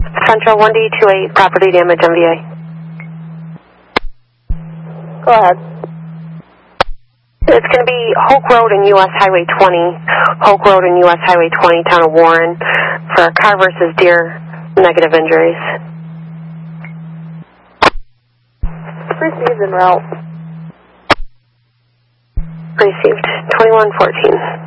Central 1D28, property damage MVA. Go ahead. It's going to be Hoke Road and U.S. Highway 20. Hoke Road and U.S. Highway 20, town of Warren, for car versus deer, negative injuries. Received en route. Received 2114.